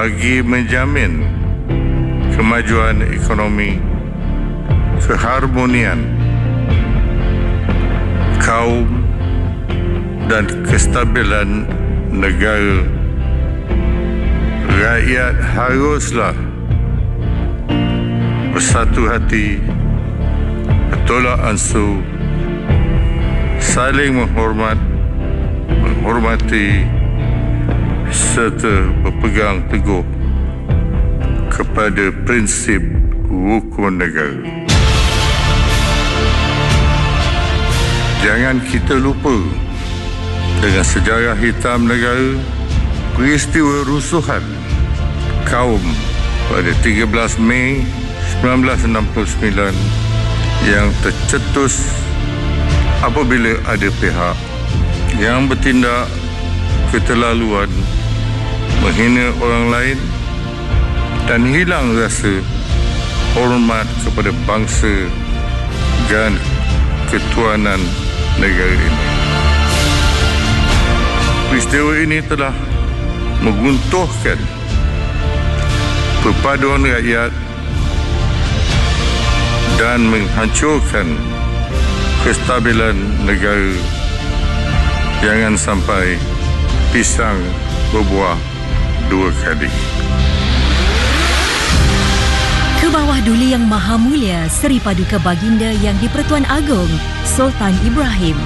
bagi menjamin kemajuan ekonomi, keharmonian kaum dan kestabilan negara. Rakyat haruslah bersatu hati, bertolak ansur, saling menghormati serta berpegang teguh kepada prinsip hukum negara. Jangan kita lupa dengan sejarah hitam negara, peristiwa rusuhan kaum pada 13 Mei 1969 yang tercetus apabila ada pihak yang bertindak keterlaluan, menghina orang lain dan hilang rasa hormat kepada bangsa dan ketuanan negara ini. Peristiwa ini telah menguntuhkan perpaduan rakyat dan menghancurkan kestabilan negara. Jangan sampai pisang berbuah dua kali. Ke bawah Duli Yang Maha Mulia Seri Paduka Baginda Yang di-Pertuan Agong Sultan Ibrahim.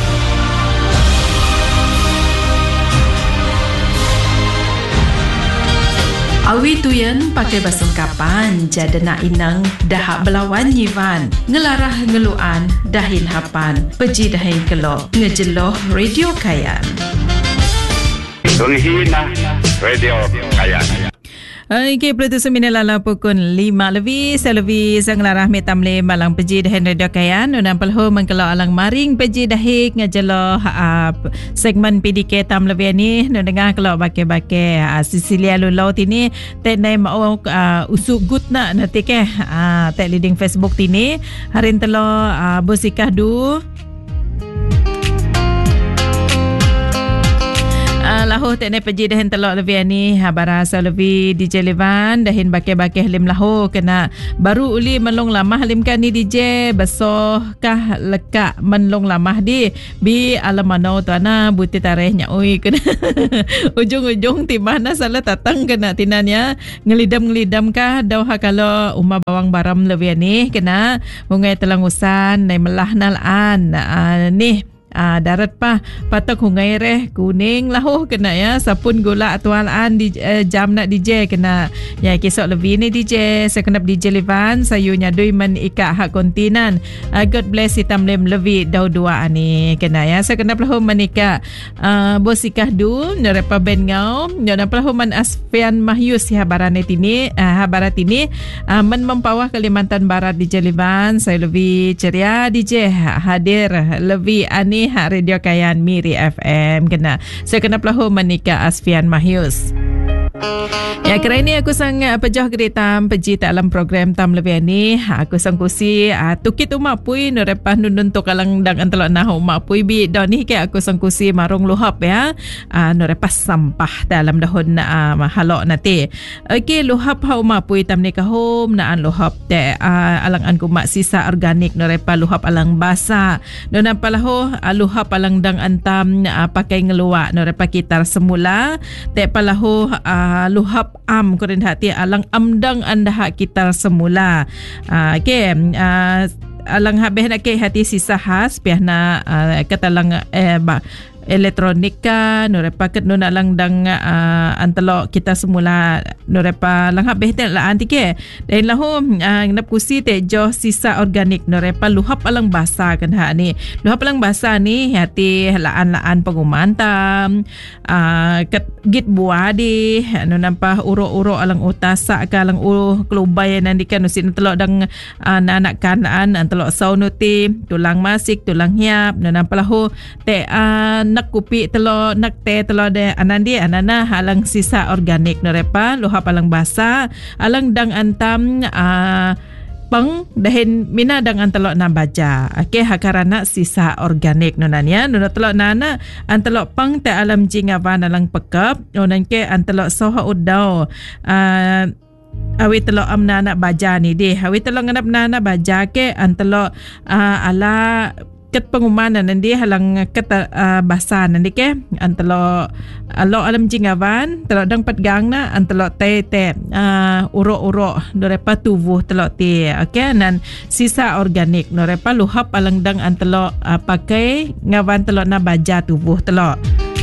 Awi tuyen pakai basung kapan jada nak inang dahak belawan nyivan ngelarah ngeluan dahin hapan peji dahin kelok ngejeloh Radio Kayan. Tunghina Radio Kayan. Okey, Pluto Seminala pukul 5 lebih, selebih sang larah metamle malang peji dahin Radio Kayan, unang pelho mengkelok alang maring peji dahik ngajeloh segmen PDK tam lebih ni, dengar kelok bake-bake Sicilia Lulau tini, tek nai mau usuk gut nak nanti ke, tek leading Facebook tini, harin telo bosikah du, laho tekne peji dahin telok lebih ni barasa lebih DJ Levan dahin bakeh-bakeh lim laho kena baru uli menlong lamah lim kan ni DJ besoh kah lekak menlong lamah di bi alamano tuana buti tarehnya oi kena ujung-ujung ti mana salah tatang kena tinanya ngelidam-ngelidam kah dau kalau umah bawang baram lebih ni kena hungai telangusan nai melah nalaan nih darat pa patok hungai reh kuning lahu kena ya sapun gula atualan di jam nak DJ kena ya kisok lebih ni DJ sekenap DJ Levan sayunya dui man ika hak kontinan God bless hitam lem lebih dau dua ani kena ya sekenap lahu manika bosikah du nerepa ben ngau nyona lahu man Asfian Mahyus habarane tini habarat ini men mempawah Kalimantan Barat DJ Levan saya lebih ceria DJ hadir lebih ani Radio Kayan Miri FM kena saya kena pelahu menikah Asfian Mahyus. Ya, kira ini aku sang pejoh geritam peji dalam program tam lebih ni aku sang kusi tukit umak pui norepa nunun tu kalang dang antelok nah umak pui bi doni ke aku sang kusi marung luhap ya norepa sampah dalam dahon mahalok nanti. Okey, luhap ha umak pui tam ni ka home naan luhap te alang an kumak sisa organik norepa luhap alang basa nona palahu luhap alang dang antam pakai ngeluak norepa kitar semula te palahu luhap am kurin hati alang amdang anda hak kita semula. Okey, alang habeh nak ke hati sisa khas piahna katalang elektronika norepa ket nona lang dang antelo kita semula norepa lang habeh te la antike dan lahu nap kusi te jo sisa organik norepa luhap alang basa kan ha ni luhap alang basa ni hati laan pengumantam ket git buah di no nampa uro-uro alang utasa ka alang klubay nandikan usin telo dang anak kanaan antelo saunuti tulang masik tulang hiap no nampa lahu te nak kupi telo nak teh telo de anandi anana halang sisa organik norepa luhap alang basa alang dang antam peng dahin mina dang antelok na baja. Okey hakarana sisa organik nonan ya. Nona telok nana antelok peng te alam jingawan alang pekap. Nonan ke antelok soha udau. Awi telok amna anak baja ni deh. Awi telok nganap nana baja ke antelok ala ket pengumanan nanti halang ket basan nanti ke antelo alo alam jingawan telo dang petgang na antelo te urok-urok dorepa tubuh telo te okey nan sisa organik dorepa luhap alang dang antelo pakai ngawan telo na baja tubuh telo.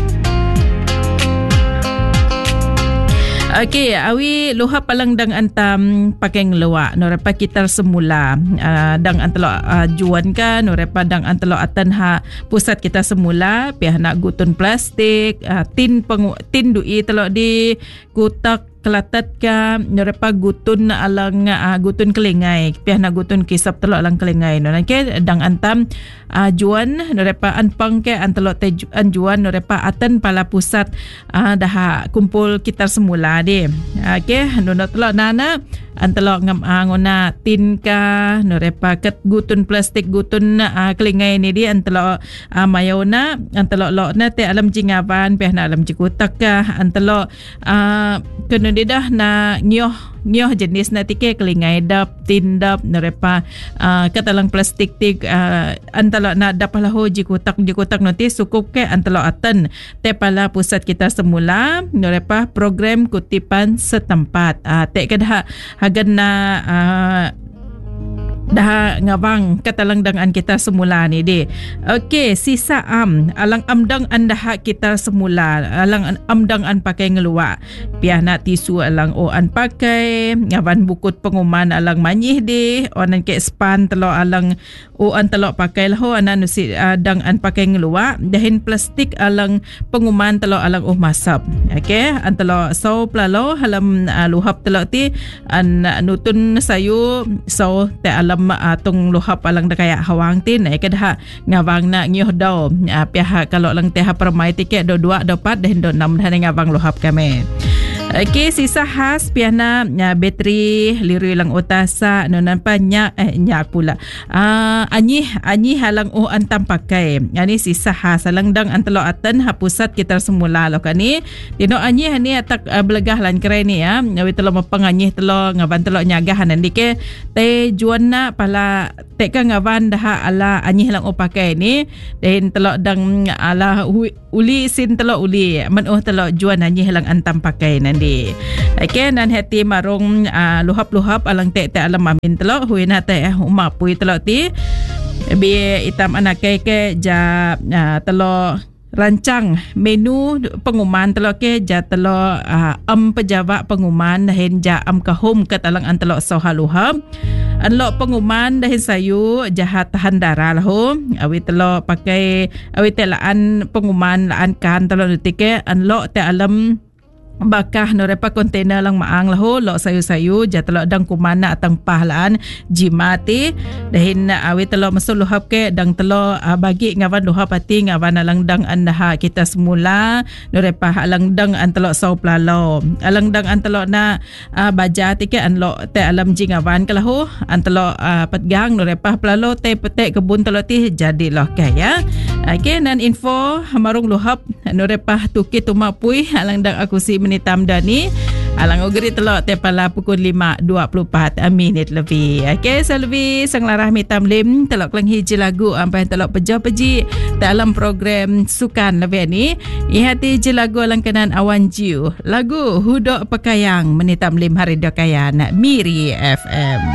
Okey, awi luhap palang dang antam pakai ngeluak norepa kitar semula dang antelo juan kan norepa dang antelo atan ha pusat kita semula pihak nak gutun plastik tin dui telo di kutak kelatat ka norepa gutun alang gutun kelingai pihak nak gutun kisap telo alang kelingai nonan ke dang antam juan norepa anpang ke antelo te anjuan norepa atan pala pusat dah kumpul kitar semula de okey nono telo nana antelo ngona tin ka norepa ket gutun plastik gutun kelingai ni di antelo mayona antelo lokna te alam jingawan pihak nak alam jikutak ka antelo kena dah na nyoh jenis na tike kelingai dap tin dap norepa katalang plastik tik antalo na dapalahu jikutak nanti sukup ke antalo atan te pala pusat kita semula norepa program kutipan setempat te kedah hagan na dah ngawang katalang dangan kita semula ni de. Okey, sisa alang amdang andah kita semula alang amdang an pakai ngeluak. Piah nak tisu alang an pakai ngawan bukut penguman alang manyih de. Onan ke span telo alang an telo pakai lah anan nusi dang an pakai ngeluak. Dahin plastik alang penguman telo alang masap. Okey, an telo so plalo halam luhap telo ti an nutun sayu so te alam tung luhap alang da kaya hawang tin kedah ngawang na ngyoh daw pihak kalau lang teha permai tiket do 2 do 4 dan do 6 dah ngawang luhap kami. Okey, sisa khas piana bateri liru lang utasa nonan pa nyak pula anyi halang antam pakai ani sisa khas alang dang antelo atan hapusat kita semula lo kani dino anyi ni atak belegah lan keren ni ya ngawi telo mapang anyi telo ngaban telo nyagah nan dike te juana pala te ka ngawan dah ala anyi lang pakai ni den telo dang ala uli sin telo uli man telo juan anyi lang antam pakai nan di. Okey nan hati marung luhap-luhap alang te alam amin telo huina te umapui telo ti bi itam anak ke ja telo rancang menu penguman telo ke ja telo pejabat penguman dahin ja kahum kat alang antelo sohaluhap anlo penguman dahin sayu jahat tahan darah lahu awi telo pakai awi telaan penguman laan kan telo nutike anlo te alam bakah norepa kontainer lang maang lahu lo sayu-sayu jatelo dang kumana atang pahlaan jimati dahin awi telo masul luhap ke dang telo bagi ngawan luhap ati ngawan alang dang andaha kita semula norepa alang dang antelo sau plalo alang dang antelo na baja ti ke anlo te alam jingawan ke lahu antelo petgang norepa plalo te petek kebun telo ti jadi loh ke ya. Okey nan info marung luhap norepa tuki tumapui alang dang aku si menitam dani alang ugeri telok te pala pukul 5:24 minit lebih. Okey selvi sanglarah mitam lim telok lang hiji lagu ampai telok pejo-peji dalam program sukan lebih ni ihati je lagu alang kanan awan jiu lagu hudok pekayang menitam lim hari dokayan Miri FM.